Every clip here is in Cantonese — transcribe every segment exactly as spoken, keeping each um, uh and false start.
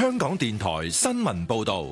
香港電台新聞報道。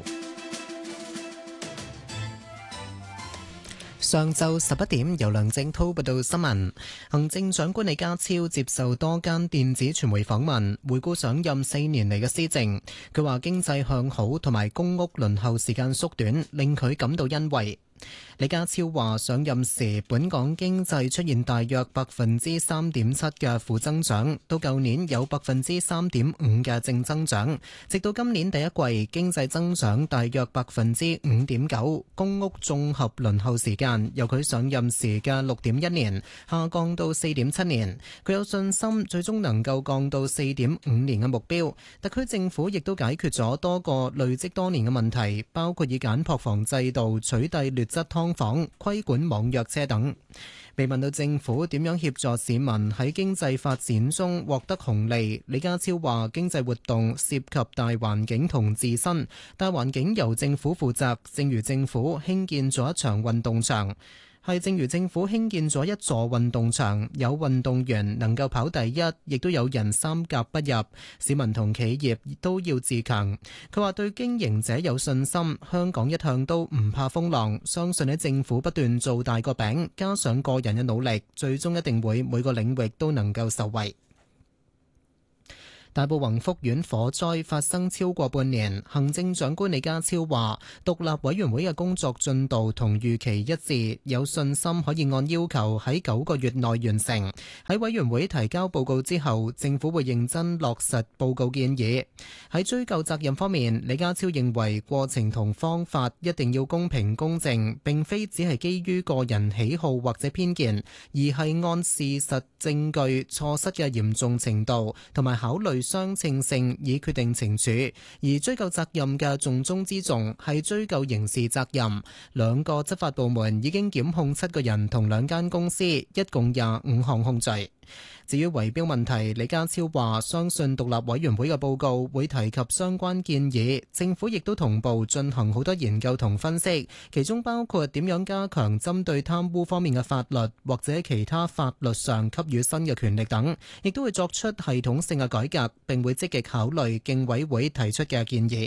上晝十一點，由梁正滔報道新聞。行政長官李家超接受多間電子傳媒訪問，回顧上任四年嚟嘅施政。佢話經濟向好同埋公屋輪候時間縮短，令佢感到欣慰。李家超話上任時本港經濟出現大約百分之三點七嘅負增長，到舊年有百分之三點五嘅正增長，直到今年第一季經濟增長大約百分之五點九。公屋綜合輪候時間由佢上任時嘅六點一年下降到四點七年，佢有信心最終能夠降到四點五年嘅目標。特區政府亦都解決咗多個累積多年嘅問題，包括以簡樸房制度取締劣質劏房、規管網約車等。被問到政府點樣協助市民喺經濟發展中獲得紅利，李家超話經濟活動涉及大環境同自身，大環境由政府負責，正如政府興建咗一場運動場。係正如政府興建咗一座運動場，有運動員能夠跑第一，亦都有人三甲不入。市民同企業都要自強。佢話對經營者有信心，香港一向都唔怕風浪，相信喺政府不斷做大個餅，加上個人嘅努力，最終一定會每個領域都能夠受惠。大埔宏福苑火災發生超過半年，行政長官李家超話獨立委員會嘅工作進度同預期一致，有信心可以按要求喺九個月內完成。喺委員會提交報告之後，政府會認真落實報告建議。喺追究責任方面，李家超認為過程同方法一定要公平公正，並非只係基於個人喜好或者偏見，而係按事實證據、錯失嘅嚴重程度同埋考慮相稱性以決定懲處，而追究責任嘅重中之重係追究刑事責任。兩個執法部門已經檢控七個人同兩間公司，一共廿五項控罪。至於圍標問題，李家超話相信獨立委員會嘅報告會提及相關建議，政府亦都同步進行好多研究同分析，其中包括點樣加強針對貪污方面嘅法律，或者其他法律上給予新嘅權力等，亦都會作出系統性嘅改革，並會積極考慮競委會提出嘅建議。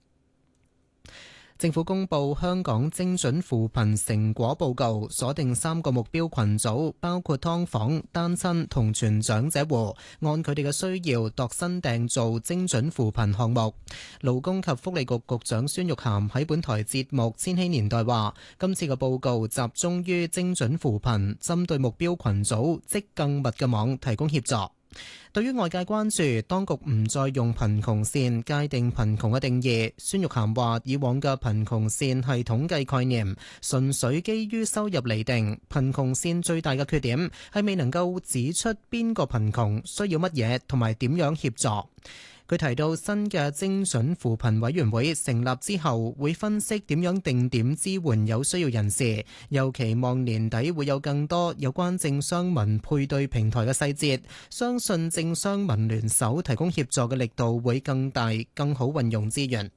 政府公布香港精準扶貧成果報告，鎖定三個目標群組，包括劏房、單親同全長者戶，按佢哋嘅需要度身訂造精準扶貧項目。勞工及福利局局長孫玉菡喺本台節目《千禧年代》話，今次嘅報告集中於精準扶貧，針對目標群組織更密嘅網提供協助。對於外界關注當局唔再用貧窮線界定貧窮嘅定義，孫玉菡話以往嘅貧窮線係統計概念，純粹基於收入釐定。貧窮線最大嘅缺點係未能夠指出邊個貧窮需要乜嘢同埋點樣協助。佢提到新嘅精準扶貧委員會成立之後，會分析點樣定點支援有需要人士，又期望年底會有更多有關政商民配對平台嘅細節，相信政商民聯手提供協助嘅力度會更大，更好運用資源。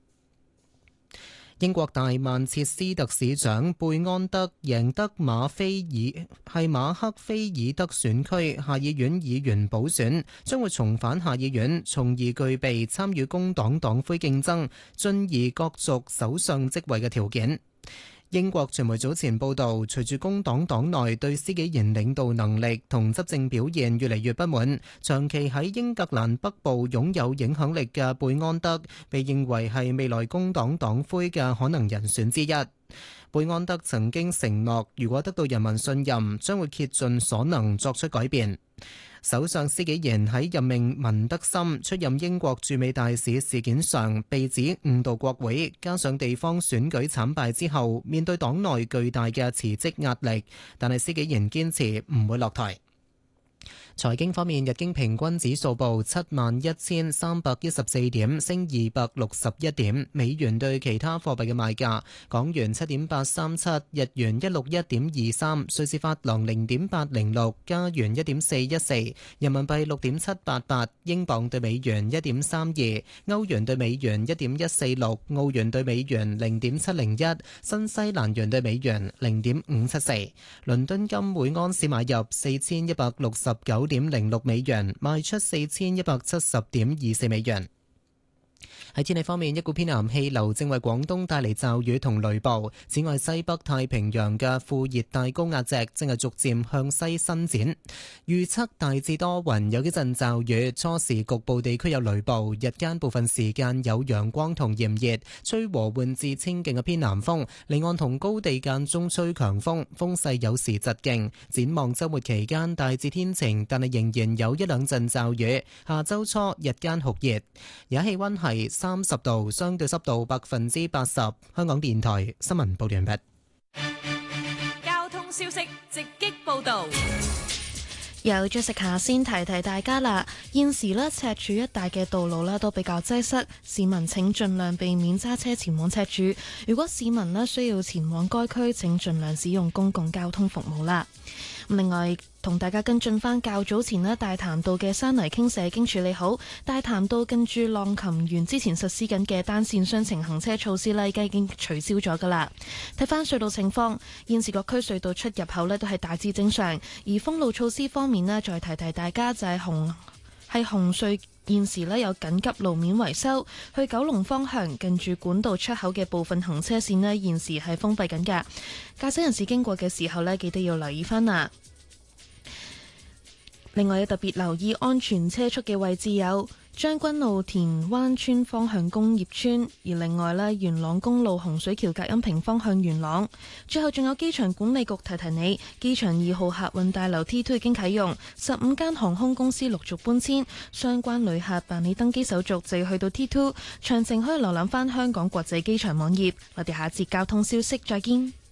英國大曼徹斯特市長貝安德贏得馬菲爾係馬克菲爾德選區下議院議員補選，將會重返下議院，從而具備參與工黨黨魁競爭，進而角逐首相職位嘅條件。英國傳媒早前報道，隨住工黨黨內對施紀賢領導能力同執政表現越嚟越不滿，長期喺英格蘭北部擁有影響力嘅貝安德被認為係未來工黨黨魁嘅可能人選之一。貝安德曾經承諾，如果得到人民信任，將會竭盡所能作出改變。首相施紀賢喺任命文德森出任英國駐美大使事件上被指誤導國會，加上地方選舉慘敗之後，面對黨內巨大嘅辭職壓力，但係施紀賢堅持唔會落台。財經方面，日經平均指數報七萬一千三百一十四點，升二百六十一點。美元對其他貨幣嘅賣價：港元七點八三七，日元一六一點二三，瑞士法郎零點八零六，加元一點四一四，人民幣六點七八八，英鎊對美元一點三二，歐元對美元一點一四六，澳元對美元零點七零一，新西蘭元對美元零點五七四。倫敦金每安士買入四千一百六十九點零六美元，賣出四千一百七十點二四美元。 喺天氣方面，一股偏南氣流正為廣東帶嚟驟雨同雷暴。此外，西北太平洋嘅副熱帶高壓脊正係逐漸向西伸展。預測大致多雲，有幾陣驟雨，初時局部地區有雷暴，日間部分時間有陽光同炎熱，吹和緩至清勁嘅偏南風，離岸同高地間中吹強風，風勢有時疾勁。展望週末期間大致天晴，但係仍然有一兩陣驟雨。下週初日間酷熱，而家氣溫係三十度，相對濕度百分之八十。香港電台新聞報道完畢。 交通消息直擊報道。 有咗食下先提提大家啦，現時呢，赤柱一帶嘅道路呢都比較擠塞，市民請盡量避免揸車前往赤柱。如果市民呢需要前往該區，請盡量使用公共交通服務啦。另外，同大家跟進翻較早前呢，大潭道嘅山泥傾瀉已經處理好，大潭道近住浪琴園之前實施緊嘅單線雙程行車措施呢，已經取消咗噶啦。睇翻隧道情況，現時各區隧道出入口呢都係大致正常，而封路措施方面呢，再提提大家就係紅係紅隧現時呢有緊急路面維修，去九龍方向近住管道出口嘅部分行車線呢，現時係封閉緊噶，駕駛人士經過嘅時候呢，記得要留意翻啦。另外，要特別留意安全車速嘅位置有將軍澳田灣村方向工業村，而另外呢，元朗公路洪水橋隔音屏方向元朗。最後仲有機場管理局提提你，機場二號客運大樓 T 二 已經啟用，十五間航空公司陸續搬遷，相關旅客辦理登機手續就要去到 T 二，詳情可以瀏覽翻香港國際機場網頁。我哋下一節交通消息再見。